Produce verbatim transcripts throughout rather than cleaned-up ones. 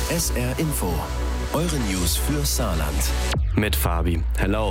S R Info. Eure News für Saarland. Mit Fabi. Hello.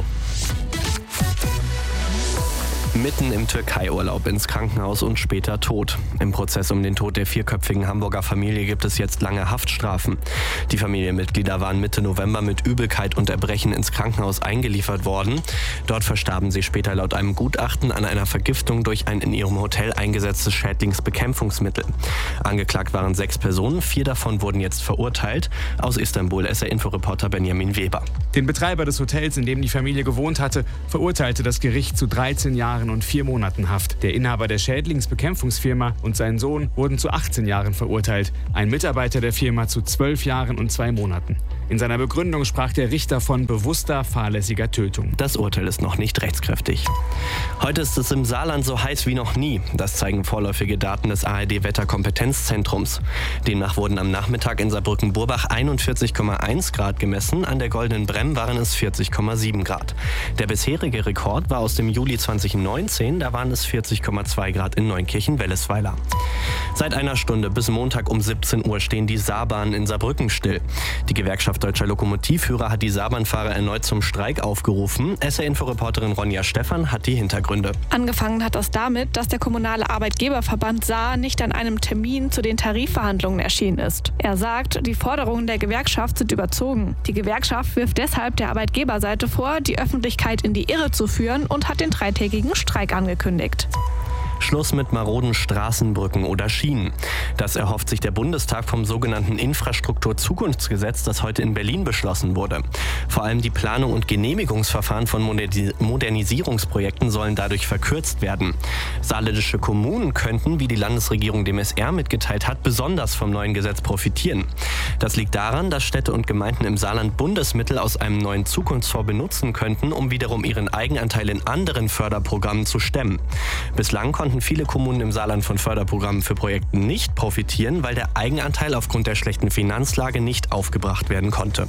Mitten im Türkei-Urlaub ins Krankenhaus und später tot. Im Prozess um den Tod der vierköpfigen Hamburger Familie gibt es jetzt lange Haftstrafen. Die Familienmitglieder waren Mitte November mit Übelkeit und Erbrechen ins Krankenhaus eingeliefert worden. Dort verstarben sie später laut einem Gutachten an einer Vergiftung durch ein in ihrem Hotel eingesetztes Schädlingsbekämpfungsmittel. Angeklagt waren sechs Personen, vier davon wurden jetzt verurteilt. Aus Istanbul S R-Inforeporter Benjamin Weber. Den Betreiber des Hotels, in dem die Familie gewohnt hatte, verurteilte das Gericht zu dreizehn Jahren und vier Monaten Haft. Der Inhaber der Schädlingsbekämpfungsfirma und sein Sohn wurden zu achtzehn Jahren verurteilt. Ein Mitarbeiter der Firma zu zwölf Jahren und zwei Monaten. In seiner Begründung sprach der Richter von bewusster, fahrlässiger Tötung. Das Urteil ist noch nicht rechtskräftig. Heute ist es im Saarland so heiß wie noch nie. Das zeigen vorläufige Daten des A R D-Wetterkompetenzzentrums. Demnach wurden am Nachmittag in Saarbrücken-Burbach einundvierzig Komma eins Grad gemessen. An der Goldenen Bremm waren es vierzig Komma sieben Grad. Der bisherige Rekord war aus dem Juli zweitausendneunzehn. Da waren es vierzig Komma zwei Grad in Neunkirchen-Wellesweiler. Seit einer Stunde bis Montag um siebzehn Uhr stehen die Saarbahnen in Saarbrücken still. Die Gewerkschaft Deutscher Lokomotivführer hat die Saarbahnfahrer erneut zum Streik aufgerufen. S R-Inforeporterin Ronja Stephan hat die Hintergründe. Angefangen hat das damit, dass der kommunale Arbeitgeberverband Saar nicht an einem Termin zu den Tarifverhandlungen erschienen ist. Er sagt, die Forderungen der Gewerkschaft sind überzogen. Die Gewerkschaft wirft deshalb der Arbeitgeberseite vor, die Öffentlichkeit in die Irre zu führen und hat den dreitägigen Streik angekündigt. Schluss mit maroden Straßenbrücken oder Schienen. Das erhofft sich der Bundestag vom sogenannten Infrastrukturzukunftsgesetz, das heute in Berlin beschlossen wurde. Vor allem die Planung und Genehmigungsverfahren von Modernisierungsprojekten sollen dadurch verkürzt werden. Saarländische Kommunen könnten, wie die Landesregierung dem S R mitgeteilt hat, besonders vom neuen Gesetz profitieren. Das liegt daran, dass Städte und Gemeinden im Saarland Bundesmittel aus einem neuen Zukunftsfonds benutzen könnten, um wiederum ihren Eigenanteil in anderen Förderprogrammen zu stemmen. Bislang konnten viele Kommunen im Saarland von Förderprogrammen für Projekte nicht profitieren, weil der Eigenanteil aufgrund der schlechten Finanzlage nicht aufgebracht werden konnte.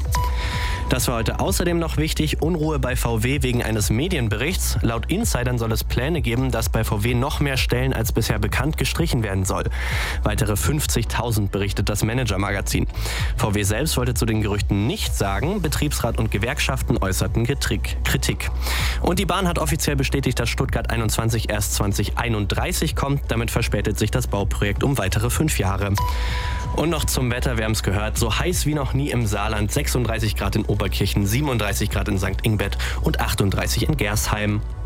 Das war heute außerdem noch wichtig: Unruhe bei V W wegen eines Medienberichts. Laut Insidern soll es Pläne geben, dass bei V W noch mehr Stellen als bisher bekannt gestrichen werden soll. Weitere fünfzigtausend, berichtet das Manager-Magazin. V W selbst wollte zu den Gerüchten nichts sagen. Betriebsrat und Gewerkschaften äußerten Kritik. Und die Bahn hat offiziell bestätigt, dass Stuttgart einundzwanzig erst zweitausendeinunddreißig kommt. Damit verspätet sich das Bauprojekt um weitere fünf Jahre. Und noch zum Wetter, wir haben es gehört, so heiß wie noch nie im Saarland. sechsunddreißig Grad in Oberkirchen, siebenunddreißig Grad in Sankt Ingbert und achtunddreißig in Gersheim.